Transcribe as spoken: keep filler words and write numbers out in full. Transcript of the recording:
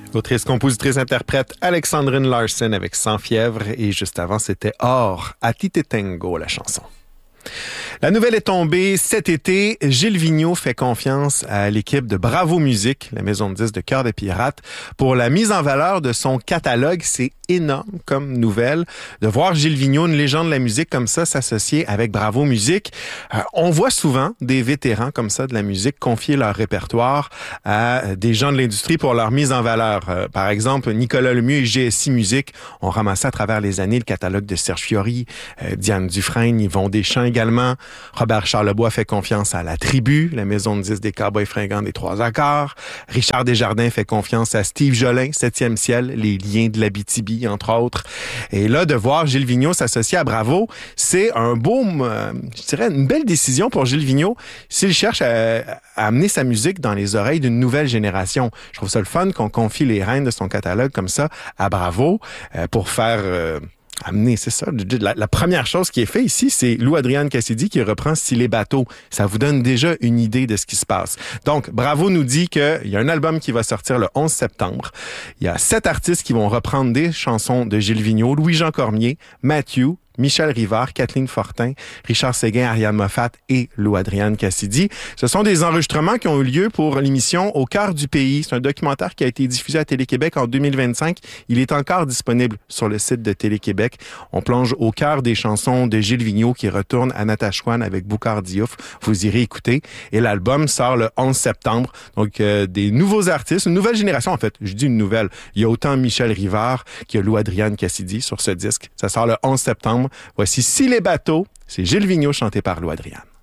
Autrice, compositrice, interprète Alexandrine Larsen avec Sans fièvre. Et juste avant, c'était Or, A ti te tengo, la chanson. La nouvelle est tombée cet été. Gilles Vigneault fait confiance à l'équipe de Bravo Musique, la maison de disques de Cœur de Pirate, pour la mise en valeur de son catalogue. C'est énorme comme nouvelle de voir Gilles Vigneault, une légende de la musique comme ça, s'associer avec Bravo Musique. Euh, on voit souvent des vétérans comme ça de la musique confier leur répertoire à des gens de l'industrie pour leur mise en valeur. Euh, par exemple, Nicolas Lemieux et G S I Musique ont ramassé à travers les années le catalogue de Serge Fiori, euh, Diane Dufresne, Yvon Deschamps également. Robert Charlebois fait confiance à La Tribu, la maison de disques des Cowboys fringants des Trois Accords. Richard Desjardins fait confiance à Steve Jolin, Septième Ciel, Les Liens de l'Abitibi, entre autres. Et là, de voir Gilles Vigneault s'associer à Bravo, c'est un beau, euh, je dirais, une belle décision pour Gilles Vigneault s'il cherche à, à amener sa musique dans les oreilles d'une nouvelle génération. Je trouve ça le fun qu'on confie les rênes de son catalogue comme ça à Bravo euh, pour faire... Euh, amener, c'est ça. La, la première chose qui est faite ici, c'est Lou Adrian Cassidy qui reprend Si les bateaux. Ça vous donne déjà une idée de ce qui se passe. Donc, Bravo nous dit qu'il y a un album qui va sortir le onze septembre. Il y a sept artistes qui vont reprendre des chansons de Gilles Vigneault, Louis-Jean Cormier, Matthew, Michel Rivard, Kathleen Fortin, Richard Séguin, Ariane Moffat et Lou Adrian Cassidy. Ce sont des enregistrements qui ont eu lieu pour l'émission Au cœur du pays. C'est un documentaire qui a été diffusé à Télé-Québec en deux mille vingt-cinq. Il est encore disponible sur le site de Télé-Québec. On plonge au cœur des chansons de Gilles Vigneault qui retourne à Natashquan avec Boucard Diouf. Vous irez écouter. Et l'album sort le onze septembre. Donc, euh, des nouveaux artistes, une nouvelle génération en fait. Je dis une nouvelle. Il y a autant Michel Rivard qu'il y a Lou Adrian Cassidy sur ce disque. Ça sort le onze septembre. Voici Si les bateaux, c'est Gilles Vigneault chanté par Lou Adrian.